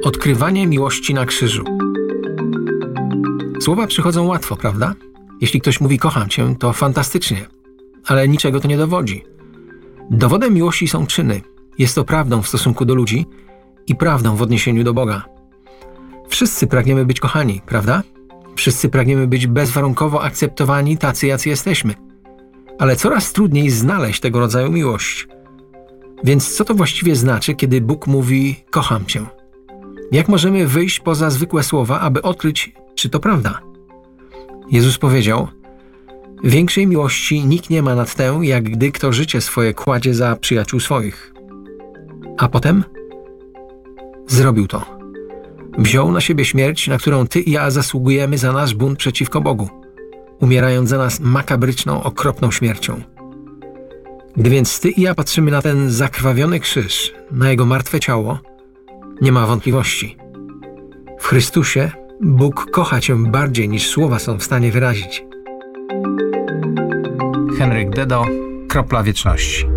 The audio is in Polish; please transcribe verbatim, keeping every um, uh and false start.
Odkrywanie miłości na krzyżu. Słowa przychodzą łatwo, prawda? Jeśli ktoś mówi kocham cię, to fantastycznie, ale niczego to nie dowodzi. Dowodem miłości są czyny. Jest to prawdą w stosunku do ludzi i prawdą w odniesieniu do Boga. Wszyscy pragniemy być kochani, prawda? Wszyscy pragniemy być bezwarunkowo akceptowani tacy, jacy jesteśmy. Ale coraz trudniej znaleźć tego rodzaju miłość. Więc co to właściwie znaczy, kiedy Bóg mówi kocham cię? Jak możemy wyjść poza zwykłe słowa, aby odkryć, czy to prawda? Jezus powiedział: większej miłości nikt nie ma nad tę, jak gdy kto życie swoje kładzie za przyjaciół swoich. A potem zrobił to. Wziął na siebie śmierć, na którą ty i ja zasługujemy za nasz bunt przeciwko Bogu, umierając za nas makabryczną, okropną śmiercią. Gdy więc ty i ja patrzymy na ten zakrwawiony krzyż, na jego martwe ciało, nie ma wątpliwości. W Chrystusie Bóg kocha cię bardziej, niż słowa są w stanie wyrazić. Henryk Dedo, Kropla Wieczności.